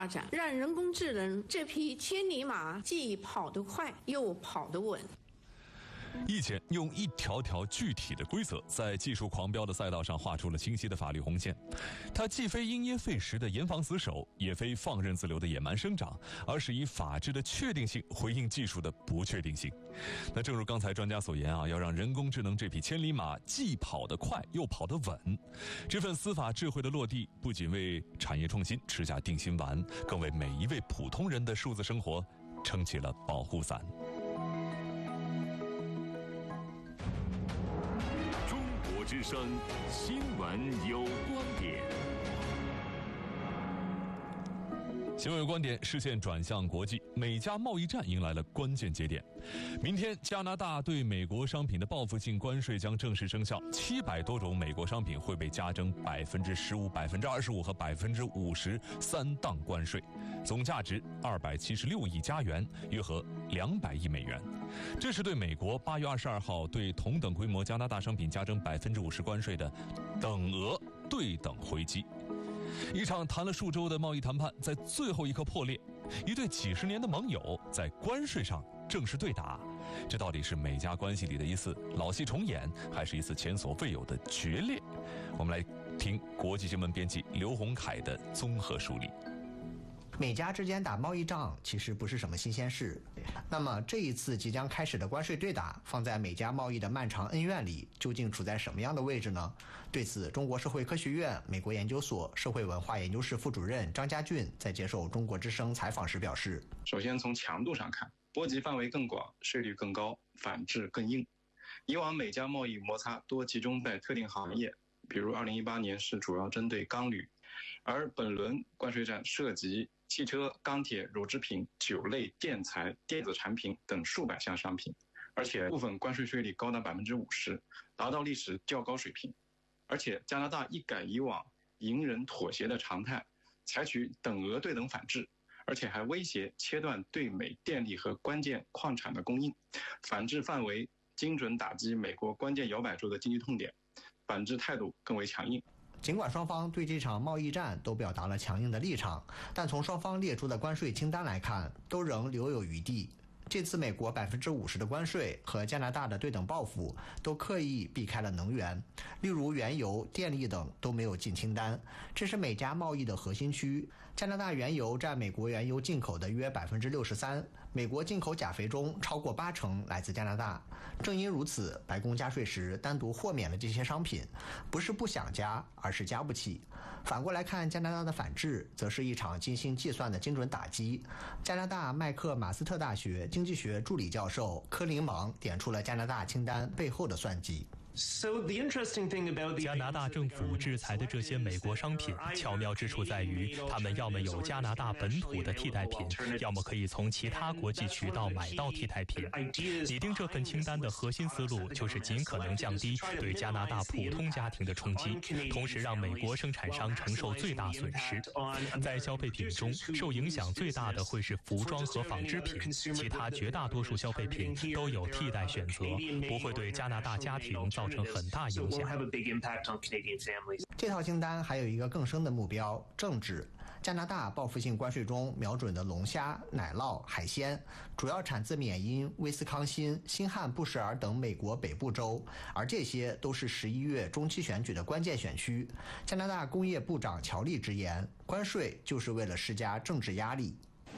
发展，让人工智能这匹千里马既跑得快又跑得稳。 易简用一条条具体的规则，在技术狂飙的赛道上画出了清晰的法律红线。它既非因噎废食的严防死守，也非放任自流的野蛮生长，而是以法治的确定性回应技术的不确定性。那正如刚才专家所言要让人工智能这匹千里马既跑得快又跑得稳。这份司法智慧的落地，不仅为产业创新吃下定心丸，更为每一位普通人的数字生活撑起了保护伞。 之声新闻有观点。 新闻有观点，视线转向国际，美加贸易战迎来了关键节点。明天，加拿大对美国商品的报复性关税将正式生效，700多种美国商品会被加征15%、25%和50%3档关税，总价值276亿加元，约合200亿美元。这是对美国8月22号对同等规模加拿大商品加征50%关税的等额对等回击。一场谈了数周的贸易谈判在最后一刻破裂，一对几十年的盟友在关税上正式对打，这到底是美加关系里的一次老戏重演，还是一次前所未有的决裂？我们来听国际新闻编辑刘洪凯的综合梳理。 美加之间打贸易仗其实不是什么新鲜事，那么这一次即将开始的关税对打，放在美加贸易的漫长恩怨里，究竟处在什么样的位置呢？对此，中国社会科学院美国研究所社会文化研究室副主任张家俊在接受中国之声采访时表示： 首先从强度上看，波及范围更广，税率更高，反制更硬。以往美加贸易摩擦多集中在特定行业，比如2018年是主要针对钢铝，而本轮关税战涉及汽车、钢铁、乳制品、酒类、建材、电子产品等数百项商品，而且部分关税税率高达50%，达到历史较高水平。而且加拿大一改以往隐忍妥协的常态，采取等额对等反制，而且还威胁切断对美电力和关键矿产的供应，反制范围精准打击美国关键摇摆州的经济痛点，反制态度更为强硬。 尽管双方对这场贸易战都表达了强硬的立场，但从双方列出的关税清单来看，都仍留有余地。这次美国50%的关税和加拿大的对等报复都刻意避开了能源，例如原油、电力等都没有进清单，这是美加贸易的核心区。加拿大原油占美国原油进口的约63%，美国进口钾肥中超过80%来自加拿大。正因如此，白宫加税时单独豁免了这些商品，不是不想加，而是加不起。反过来看，加拿大的反制则是一场精心计算的精准打击。加拿大麦克马斯特大学经济学助理教授柯林芒点出了加拿大清单背后的算计。 加拿大政府制裁的这些美国商品，巧妙之处在于，他们要么有加拿大本土的替代品，要么可以从其他国际渠道买到替代品。拟定这份清单的核心思路，就是尽可能降低对加拿大普通家庭的冲击，同时让美国生产商承受最大损失。在消费品中，受影响最大的会是服装和纺织品，其他绝大多数消费品都有替代选择，不会对加拿大家庭造成很大影响。 这套清单还有一个更深的目标：政治。加拿大报复性关税中瞄准的龙虾、奶酪、海鲜，主要产自缅因、威斯康辛、新罕布什尔等美国北部州，而这些都是11月中期选举的关键选区。加拿大工业部长乔利直言，关税就是为了施加政治压力。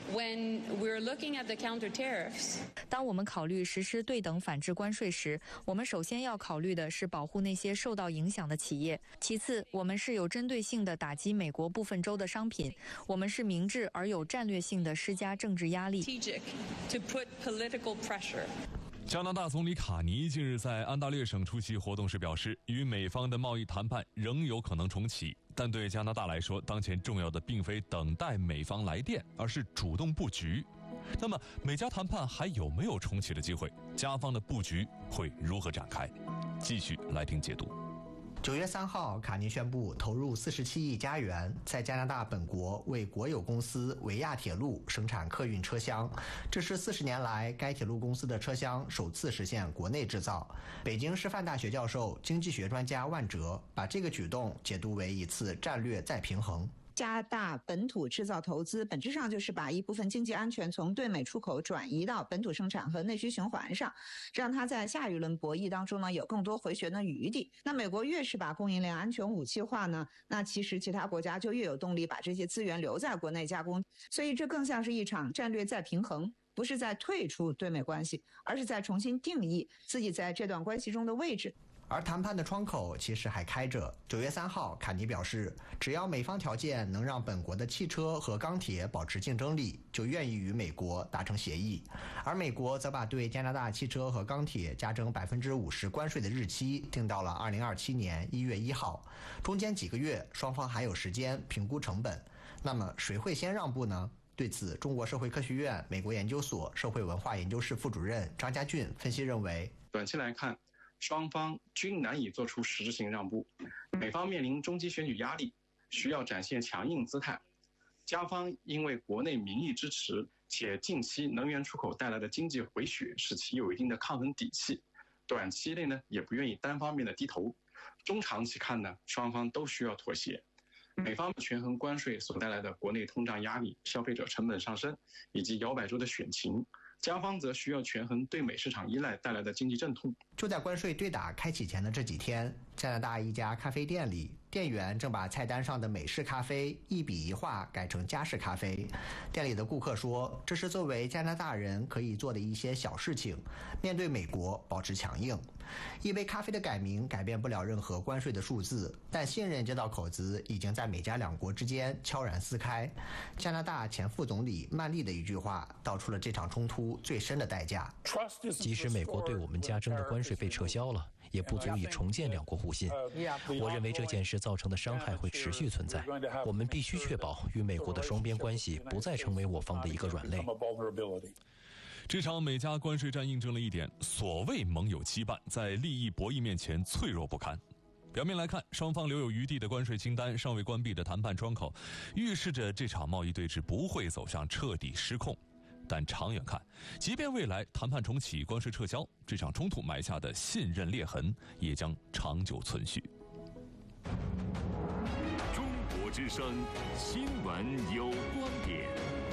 当我们考虑实施对等反制关税时，我们首先要考虑的是保护那些受到影响的企业，其次我们是有针对性的打击美国部分州的商品，我们是明智而有战略性的施加政治压力。 加拿大总理卡尼近日在安大略省出席活动时表示，与美方的贸易谈判仍有可能重启，但对加拿大来说，当前重要的并非等待美方来电，而是主动布局。那么美加谈判还有没有重启的机会？加方的布局会如何展开？继续来听解读。 9月3号，卡尼宣布投入47亿加元，在加拿大本国为国有公司维亚铁路生产客运车厢。这是40年来该铁路公司的车厢首次实现国内制造。北京师范大学教授、经济学专家万哲把这个举动解读为一次战略再平衡。 加大本土制造投资，本质上就是把一部分经济安全从对美出口转移到本土生产和内需循环上，让它在下一轮博弈当中呢有更多回旋的余地。那美国越是把供应链安全武器化呢，那其实其他国家就越有动力把这些资源留在国内加工。所以这更像是一场战略再平衡，不是在退出对美关系，而是在重新定义自己在这段关系中的位置。 而谈判的窗口其实还开着。9月3号，坎尼表示，只要美方条件能让本国的汽车和钢铁保持竞争力，就愿意与美国达成协议。而美国则把对加拿大汽车和钢铁加征50%关税的日期定到了2027年1月1号。中间几个月，双方还有时间评估成本。那么谁会先让步呢？对此，中国社会科学院美国研究所社会文化研究室副主任张家俊分析认为， 短期来看，双方均难以做出实质性让步，美方面临中期选举压力，需要展现强硬姿态；加方因为国内民意支持，且近期能源出口带来的经济回血，使其有一定的抗衡底气，短期内呢也不愿意单方面的低头。中长期看呢，双方都需要妥协。美方权衡关税所带来的国内通胀压力、消费者成本上升以及摇摆州的选情，加方则需要权衡对美市场依赖带来的经济阵痛。 就在关税对打开启前的这几天，加拿大一家咖啡店里，店员正把菜单上的美式咖啡一笔一画改成加式咖啡。店里的顾客说，这是作为加拿大人可以做的一些小事情，面对美国保持强硬。一杯咖啡的改名改变不了任何关税的数字，但信任这道口子已经在美加两国之间悄然撕开。加拿大前副总理曼丽的一句话道出了这场冲突最深的代价。 即使美国对我们加征的关税被撤销了，也不足以重建两国互信。我认为这件事造成的伤害会持续存在，我们必须确保与美国的双边关系不再成为我方的一个软肋。 这场美加关税战印证了一点，所谓盟友羁绊在利益博弈面前脆弱不堪。表面来看，双方留有余地的关税清单尚未关闭的谈判窗口，预示着这场贸易对峙不会走向彻底失控。但长远看，即便未来谈判重启、关税撤销，这场冲突埋下的信任裂痕也将长久存续。 中国之声，新闻有观点。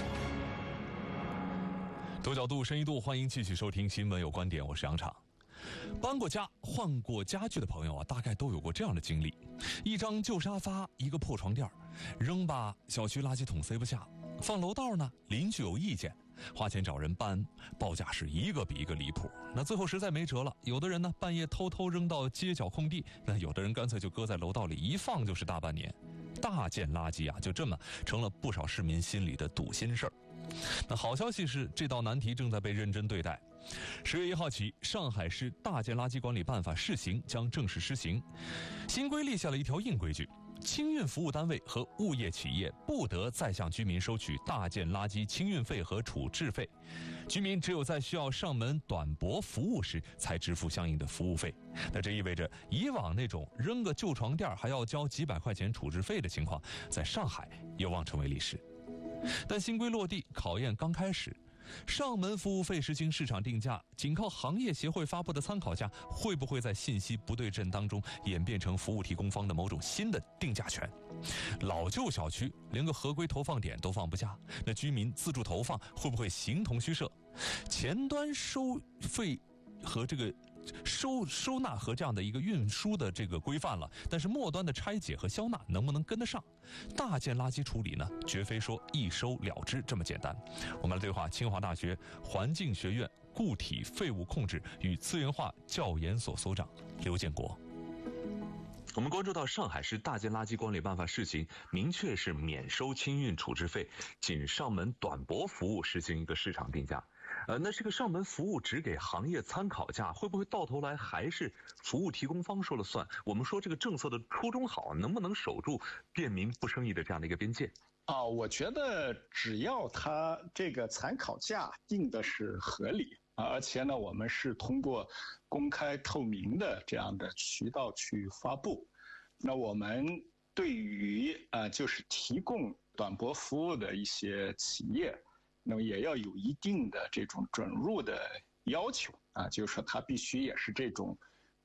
多角度、深一度，欢迎继续收听《新闻有观点》，我是杨昶。搬过家、换过家具的朋友啊，大概都有过这样的经历：一张旧沙发，一个破床垫，扔吧小区垃圾桶塞不下，放楼道呢邻居有意见，花钱找人搬，报价是一个比一个离谱。那最后实在没辙了，有的人呢半夜偷偷扔到街角空地，那有的人干脆就搁在楼道里，一放就是大半年。大件垃圾啊，就这么成了不少市民心里的堵心事儿。那好消息是，这道难题正在被认真对待。10月1号起，上海市大件垃圾管理办法试行将正式施行。新规立下了一条硬规矩：清运服务单位和物业企业不得再向居民收取大件垃圾清运费和处置费，居民只有在需要上门短驳服务时才支付相应的服务费。那这意味着，以往那种扔个旧床垫还要交几百块钱处置费的情况，在上海有望成为历史。但新规落地，考验刚开始。上门服务费实行市场定价，仅靠行业协会发布的参考价，会不会在信息不对称当中演变成服务提供方的某种新的定价权？老旧小区连个合规投放点都放不下，那居民自助投放会不会形同虚设？前端收费和这个收纳和这样的一个运输的这个规范了，但是末端的拆解和消纳能不能跟得上？大件垃圾处理呢，绝非说一收了之这么简单。我们来对话清华大学环境学院固体废物控制与资源化教研所所长刘建国。 我们关注到上海市大件垃圾管理办法试行，明确是免收清运处置费，仅上门短驳服务实行一个市场定价。那这个上门服务只给行业参考价，会不会到头来还是服务提供方说了算？我们说这个政策的初衷好，能不能守住便民不生意的这样的一个边界？ 我觉得只要它这个参考价定的是合理，而且呢，我们是通过公开透明的这样的渠道去发布，那我们对于就是提供短驳服务的一些企业，那么也要有一定的这种准入的要求就是说它必须也是这种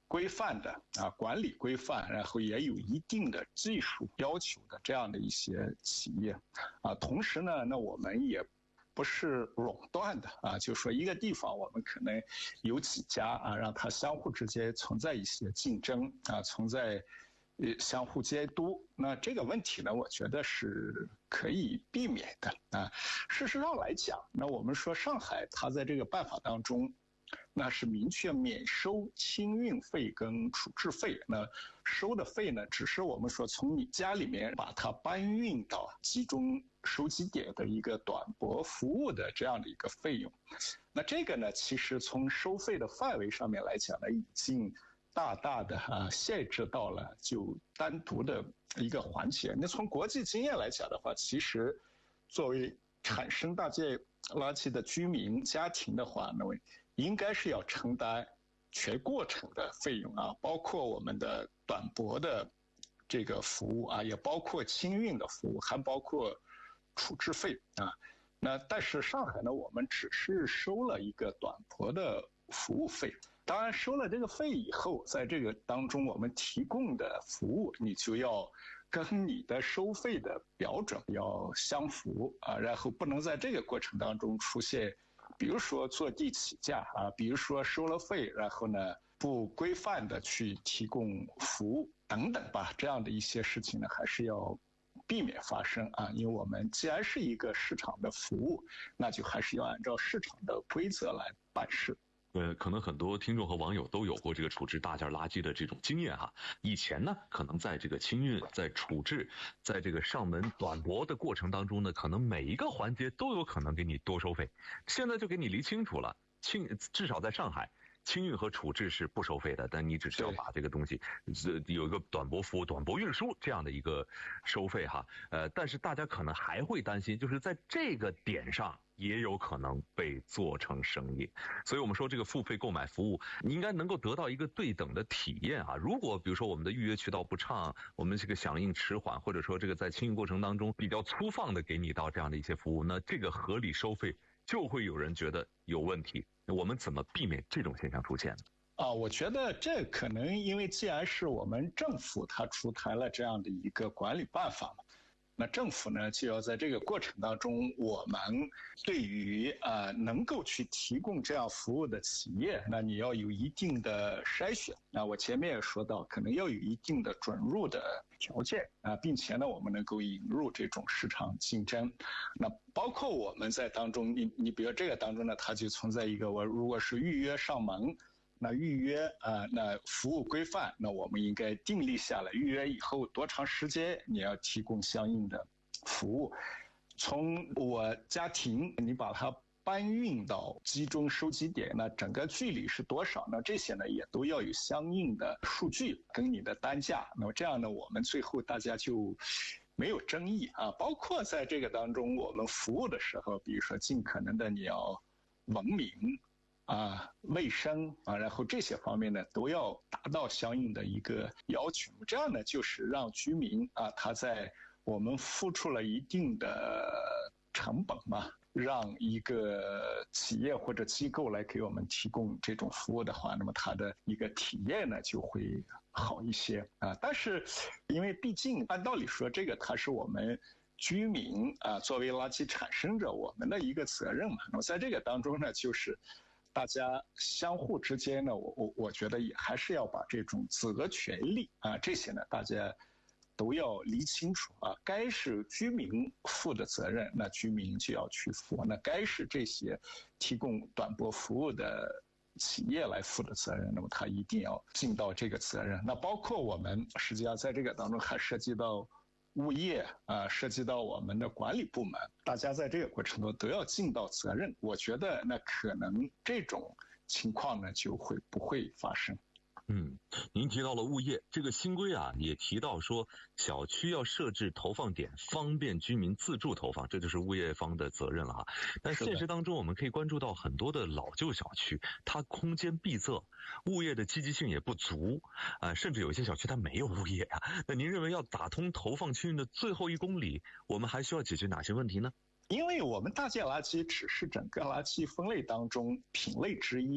规范的管理规范，然后也有一定的技术要求的这样的一些企业同时呢，那我们也不是垄断的就是说一个地方我们可能有几家让它相互之间存在一些竞争存在相互监督，那这个问题呢，我觉得是可以避免的事实上来讲，那我们说上海它在这个办法当中，那是明确免收清运费跟处置费，那收的费呢，只是我们说从你家里面把它搬运到集中收集点的一个短驳服务的这样的一个费用。那这个呢，其实从收费的范围上面来讲呢，已经大大的限制到了就单独的一个环节。那从国际经验来讲的话，其实作为产生大件垃圾的居民家庭的话，那应该是要承担全过程的费用包括我们的短驳的这个服务也包括清运的服务，还包括处置费那但是上海呢，我们只是收了一个短驳的服务费。当然收了这个费以后，在这个当中我们提供的服务，你就要跟你的收费的标准要相符然后不能在这个过程当中出现比如说坐地起价比如说收了费然后呢不规范的去提供服务等等吧，这样的一些事情呢还是要避免发生因为我们既然是一个市场的服务，那就还是要按照市场的规则来办事。 可能很多听众和网友都有过这个处置大件垃圾的这种经验以前呢，可能在这个清运、在处置、在这个上门短驳的过程当中呢，可能每一个环节都有可能给你多收费。现在就给你理清楚了，至少在上海，清运和处置是不收费的，但你只需要把这个东西有一个短驳服务、短驳运输这样的一个收费但是大家可能还会担心，就是在这个点上也有可能被做成生意，所以我们说这个付费购买服务，你应该能够得到一个对等的体验如果比如说我们的预约渠道不畅，我们这个响应迟缓，或者说这个在清运过程当中比较粗放的给你到这样的一些服务，那这个合理收费就会有人觉得有问题。我们怎么避免这种现象出现呢？ 我觉得这可能因为既然是我们政府它出台了这样的一个管理办法嘛，那政府呢就要在这个过程当中，我们对于能够去提供这样服务的企业，那你要有一定的筛选。那我前面也说到，可能要有一定的准入的条件并且呢，我们能够引入这种市场竞争。那包括我们在当中，你比如这个当中呢，它就存在一个，我如果是预约上门。那预约那服务规范，那我们应该订立下来，预约以后多长时间你要提供相应的服务。从我家庭你把它搬运到集中收集点，那整个距离是多少呢？这些呢也都要有相应的数据跟你的单价，那么这样呢我们最后大家就没有争议包括在这个当中我们服务的时候，比如说尽可能的你要文明卫生然后这些方面呢都要达到相应的一个要求，这样呢就是让居民他在我们付出了一定的成本嘛，让一个企业或者机构来给我们提供这种服务的话，那么它的一个体验呢就会好一些但是因为毕竟按道理说这个它是我们居民作为垃圾产生者我们的一个责任嘛，那么在这个当中呢就是大家相互之间呢，我觉得也还是要把这种责权利这些呢，大家都要理清楚该是居民负的责任，那居民就要去负；那该是这些提供短驳服务的企业来负的责任，那么他一定要尽到这个责任。那包括我们实际上在这个当中还涉及到物业涉及到我们的管理部门，大家在这个过程中都要尽到责任。我觉得那可能这种情况呢就不会发生。 您提到了物业，这个新规也提到说小区要设置投放点，方便居民自助投放，这就是物业方的责任了但现实当中我们可以关注到很多的老旧小区，它空间闭塞，物业的积极性也不足甚至有一些小区它没有物业那您认为要打通投放清运的最后1公里，我们还需要解决哪些问题呢？ 因为我们大件垃圾只是整个垃圾分类当中品类之一嘛，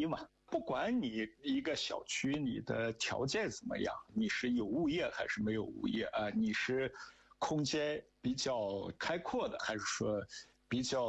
不管你一个小区你的条件怎么样，你是有物业还是没有物业啊？你是空间比较开阔的，还是说比较